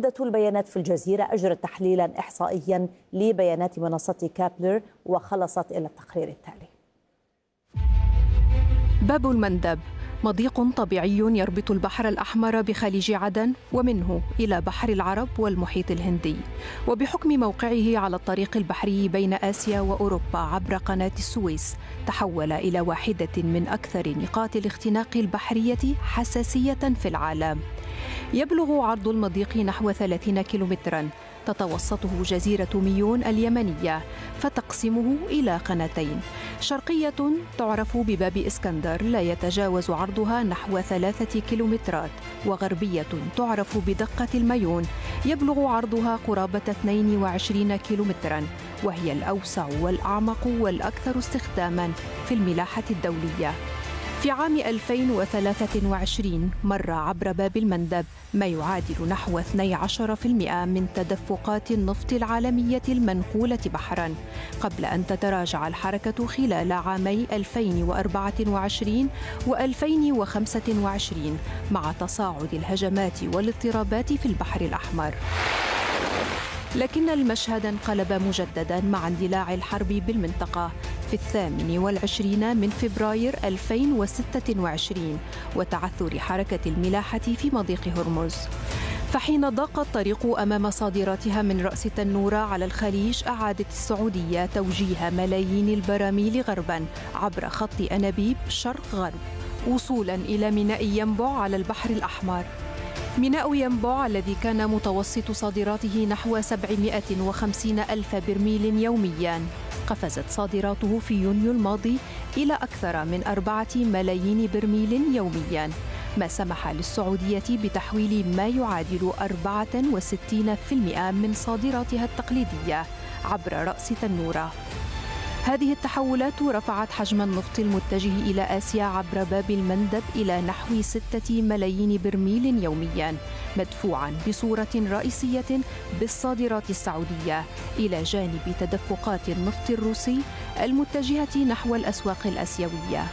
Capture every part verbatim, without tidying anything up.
وحدة البيانات في الجزيرة أجرت تحليلا إحصائيا لبيانات منصة كابلر وخلصت إلى التقرير التالي. باب المندب مضيق طبيعي يربط البحر الأحمر بخليج عدن ومنه إلى بحر العرب والمحيط الهندي، وبحكم موقعه على الطريق البحري بين آسيا وأوروبا عبر قناة السويس تحول إلى واحدة من أكثر نقاط الاختناق البحرية حساسية في العالم. يبلغ عرض المضيق نحو ثلاثين كيلومتراً، تتوسطه جزيرة ميون اليمنية فتقسمه إلى قناتين، شرقية تعرف بباب إسكندر لا يتجاوز عرضها نحو ثلاثة كيلومترات، وغربية تعرف بدقة الميون يبلغ عرضها قرابة اثنين وعشرين كيلومتراً، وهي الأوسع والأعمق والأكثر استخداماً في الملاحة الدولية. في عام ألفين وثلاثة وعشرين مر عبر باب المندب ما يعادل نحو اثني عشر بالمئة من تدفقات النفط العالمية المنقولة بحراً، قبل أن تتراجع الحركة خلال عامي ألفين وأربعة وعشرين وألفين وخمسة وعشرين مع تصاعد الهجمات والاضطرابات في البحر الأحمر. لكن المشهد انقلب مجدداً مع اندلاع الحرب بالمنطقة في الثامن والعشرين من فبراير ألفين وستة وعشرين وتعثر حركة الملاحة في مضيق هرمز. فحين ضاق الطريق أمام صادراتها من رأس تنورة على الخليج، أعادت السعودية توجيه ملايين البراميل غرباً عبر خط أنابيب شرق غرب وصولاً إلى ميناء ينبع على البحر الأحمر. ميناء ينبع الذي كان متوسط صادراته نحو سبعمائة وخمسين ألف برميل يومياً، قفزت صادراته في يونيو الماضي إلى أكثر من أربعة ملايين برميل يومياً، ما سمح للسعودية بتحويل ما يعادل أربعة وستين بالمئة من صادراتها التقليدية عبر رأس تنورة. هذه التحولات رفعت حجم النفط المتجه إلى آسيا عبر باب المندب إلى نحو ستة ملايين برميل يومياً، مدفوعاً بصورة رئيسية بالصادرات السعودية إلى جانب تدفقات النفط الروسي المتجهة نحو الأسواق الآسيوية.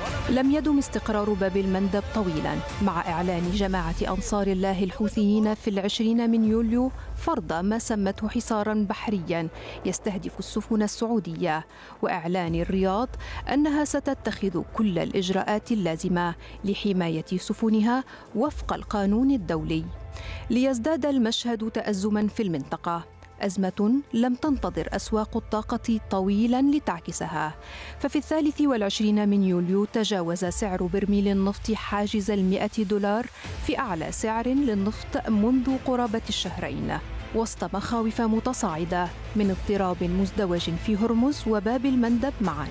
لم يدم استقرار باب المندب طويلاً مع إعلان جماعة أنصار الله الحوثيين في العشرين من يوليو فرض ما سمته حصاراً بحرياً يستهدف السفن السعودية، وإعلان الرياض أنها ستتخذ كل الإجراءات اللازمة لحماية سفنها وفق القانون الدولي. ليزداد المشهد تأزماً في المنطقة، أزمة لم تنتظر أسواق الطاقة طويلاً لتعكسها، ففي الثالث والعشرين من يوليو تجاوز سعر برميل النفط حاجز المئة دولار في أعلى سعر للنفط منذ قرابة الشهرين، وسط مخاوف متصاعدة من اضطراب مزدوج في هرمز وباب المندب معاً.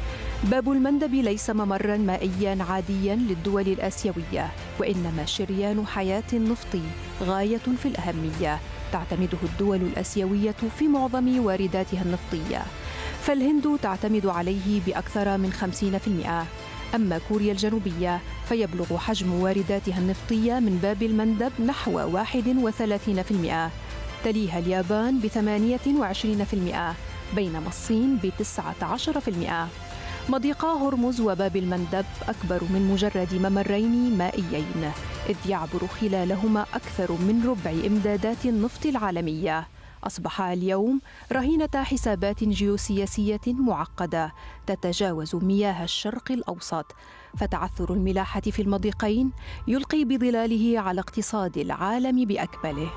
باب المندب ليس ممراً مائياً عادياً للدول الآسيوية، وإنما شريان حياة نفطي غاية في الأهمية تعتمده الدول الآسيوية في معظم وارداتها النفطية، فالهند تعتمد عليه بأكثر من خمسين بالمئة، أما كوريا الجنوبية فيبلغ حجم وارداتها النفطية من باب المندب نحو واحد وثلاثين بالمئة، تليها اليابان بثمانية وعشرين بالمئة، بينما الصين بتسعة عشر بالمئة. مضيقا هرمز وباب المندب أكبر من مجرد ممرين مائيين، إذ يعبر خلالهما أكثر من ربع إمدادات النفط العالمية. أصبح اليوم رهينة حسابات جيوسياسية معقدة تتجاوز مياه الشرق الأوسط، فتعثر الملاحة في المضيقين يلقي بظلاله على اقتصاد العالم بأكمله.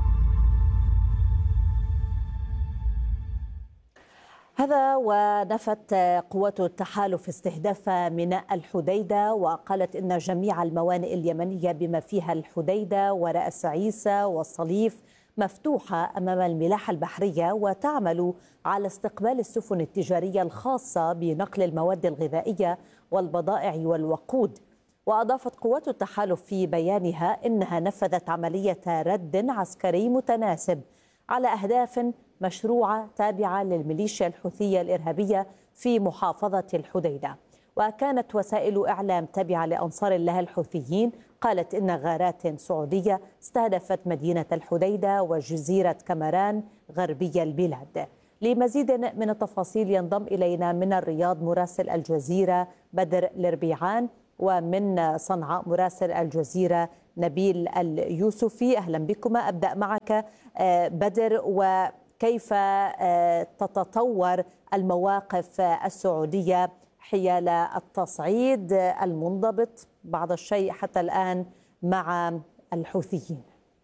هذا ونفت قوات التحالف استهداف ميناء الحديدة، وقالت إن جميع الموانئ اليمنية بما فيها الحديدة ورأس عيسى والصليف مفتوحة أمام الملاحة البحرية وتعمل على استقبال السفن التجارية الخاصة بنقل المواد الغذائية والبضائع والوقود. وأضافت قوات التحالف في بيانها إنها نفذت عملية رد عسكري متناسب على أهداف مشروعة تابعة للميليشيا الحوثية الإرهابية في محافظة الحديدة. وكانت وسائل إعلام تابعة لأنصار الله الحوثيين قالت إن غارات سعودية استهدفت مدينة الحديدة وجزيرة كمران غربي البلاد. لمزيد من التفاصيل ينضم إلينا من الرياض مراسل الجزيرة بدر الربيعان، ومن صنعاء مراسل الجزيرة ونبيل اليوسفي. أهلا بكما. أبدأ معك بدر، وكيف تتطور المواقف السعودية حيال التصعيد المنضبط بعض الشيء حتى الآن مع الحوثيين؟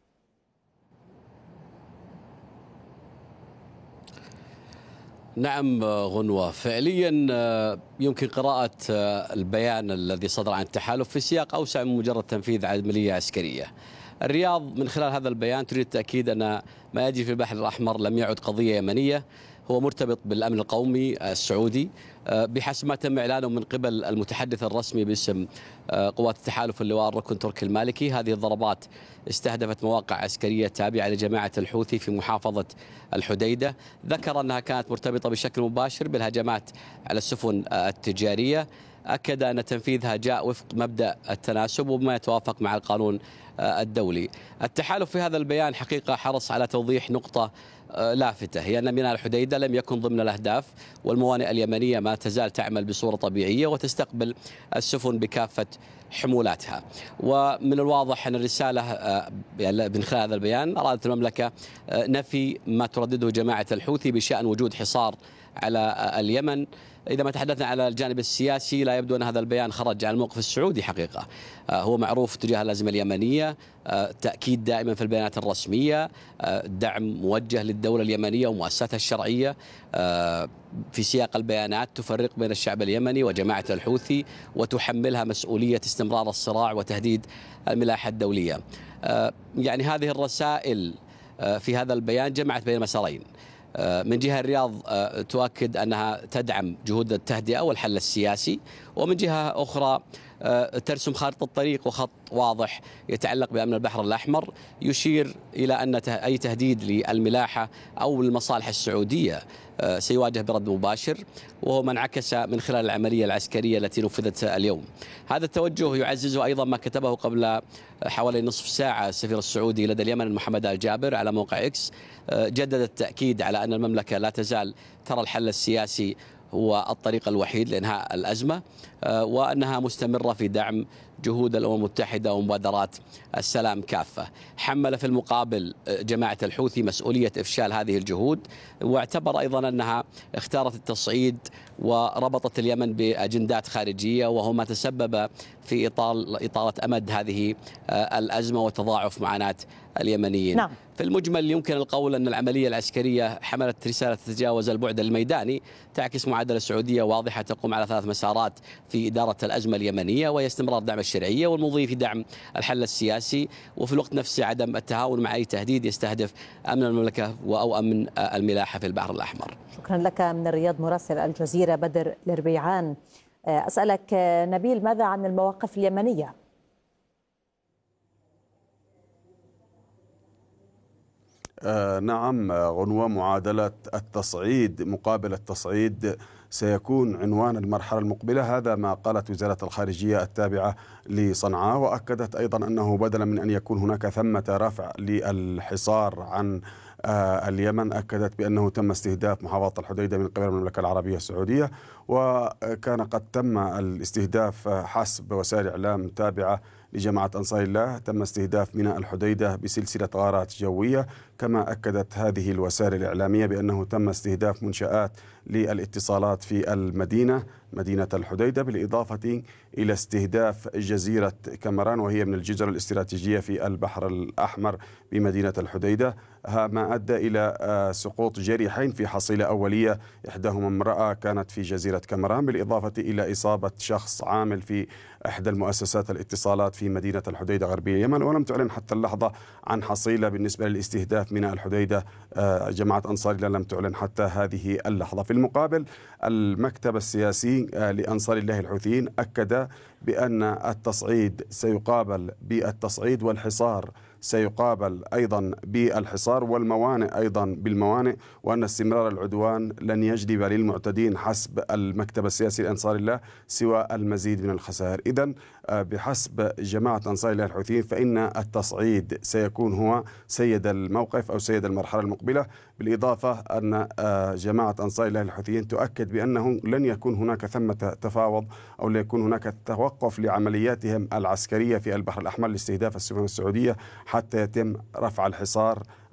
نعم غنوة، فعليا يمكن قراءة البيان الذي صدر عن التحالف في سياق أوسع من مجرد تنفيذ عملية عسكرية. الرياض من خلال هذا البيان تريد التأكيد أن ما يجري في البحر الأحمر لم يعد قضية يمنية، هو مرتبط بالأمن القومي السعودي بحسب ما تم إعلانه من قبل المتحدث الرسمي باسم قوات التحالف اللواء الركن تركي المالكي. هذه الضربات استهدفت مواقع عسكرية تابعة لجماعة الحوثي في محافظة الحديدة. ذكر أنها كانت مرتبطة بشكل مباشر بالهجمات على السفن التجارية. أكد أن تنفيذها جاء وفق مبدأ التناسب وبما يتوافق مع القانون الدولي. التحالف في هذا البيان حقيقة حرص على توضيح نقطة لافتة، هي أن ميناء الحديدة لم يكن ضمن الأهداف، والموانئ اليمنية ما تزال تعمل بصورة طبيعية وتستقبل السفن بكافة حمولاتها. ومن الواضح أن الرسالة من خلال هذا البيان أرادت المملكة نفي ما تردده جماعة الحوثي بشأن وجود حصار على اليمن. إذا ما تحدثنا على الجانب السياسي، لا يبدو أن هذا البيان خرج عن الموقف السعودي حقيقة. هو معروف تجاه الأزمة اليمنية، تأكيد دائما في البيانات الرسمية، دعم موجه للدولة اليمنية ومؤسساتها الشرعية. في سياق البيانات تفرق بين الشعب اليمني وجماعة الحوثي وتحملها مسؤولية استمرار الصراع وتهديد الملاحة الدولية. يعني هذه الرسائل في هذا البيان جمعت بين مسارين. من جهة الرياض تؤكد أنها تدعم جهود التهدئة والحل السياسي، ومن جهة أخرى ترسم خارطة الطريق وخط واضح يتعلق بأمن البحر الأحمر، يشير إلى أن أي تهديد للملاحة أو المصالح السعودية سيواجه برد مباشر، وهو ما انعكس من خلال العملية العسكرية التي نفذت اليوم. هذا التوجه يعززه أيضا ما كتبه قبل حوالي نصف ساعة السفير السعودي لدى اليمن محمد آل جابر على موقع إكس، جدد التأكيد على أن المملكة لا تزال ترى الحل السياسي هو الطريق الوحيد لإنهاء الأزمة، وأنها مستمرة في دعم جهود الأمم المتحدة ومبادرات السلام كافة. حمل في المقابل جماعة الحوثي مسؤولية إفشال هذه الجهود، واعتبر أيضا أنها اختارت التصعيد وربطت اليمن بأجندات خارجية، وهو ما تسبب في إطالة إطالة أمد هذه الأزمة وتضاعف معاناة اليمنيين. نعم. في المجمل يمكن القول أن العملية العسكرية حملت رسالة تتجاوز البعد الميداني، تعكس معادلة سعودية واضحة تقوم على ثلاث مسارات في إدارة الأزمة اليمنية، وهي استمرار دعم الشرعية والمضي في دعم الحل السياسي، وفي الوقت نفسه عدم التهاون مع أي تهديد يستهدف أمن المملكة أو أمن الملاحة في البحر الأحمر. شكرا لك من الرياض مراسل الجزيرة بدر الربيعان. أسألك نبيل، ماذا عن المواقف اليمنية؟ آه نعم غنوة، معادلة التصعيد مقابل التصعيد سيكون عنوان المرحلة المقبلة. هذا ما قالت وزارة الخارجية التابعة لصنعاء، وأكدت أيضا أنه بدلا من أن يكون هناك ثمة رفع للحصار عن آه اليمن، أكدت بأنه تم استهداف محافظة الحديدة من قبل المملكة العربية السعودية، وكان قد تم الاستهداف حسب وسائل إعلام تابعة لجماعة أنصار الله، تم استهداف ميناء الحديدة بسلسلة غارات جوية. كما أكدت هذه الوسائل الإعلامية بأنه تم استهداف منشآت للاتصالات في المدينة مدينة الحديدة، بالإضافة إلى استهداف جزيرة كامران، وهي من الجزر الاستراتيجية في البحر الأحمر بمدينة الحديدة، ما أدى إلى سقوط جريحين في حصيلة أولية، إحداهما امرأة كانت في جزيرة كامران، بالإضافة إلى إصابة شخص عامل في إحدى المؤسسات الاتصالات في مدينة الحديدة غربية اليمن. ولم تعلن حتى اللحظة عن حصيلة بالنسبة للاستهداف ميناء الحديدة. جماعة أنصار الله لم تعلن حتى هذه اللحظة. في المقابل المكتب السياسي لأنصار الله الحوثيين أكد بأن التصعيد سيقابل بالتصعيد والحصار سيقابل أيضا بالحصار والموانئ أيضا بالموانئ، وأن استمرار العدوان لن يجلب للمعتدين حسب المكتب السياسي لأنصار الله سوى المزيد من الخسائر. إذن بحسب جماعة أنصار الله الحوثيين فإن التصعيد سيكون هو سيد الموقف أو سيد المرحلة المقبلة، بالإضافة أن جماعة أنصار الله الحوثيين تؤكد بأنه لن يكون هناك ثمة تفاوض أو لا يكون هناك توقف لعملياتهم العسكرية في البحر الأحمر لاستهداف السفن السعودية حتى يتم رفع الحصار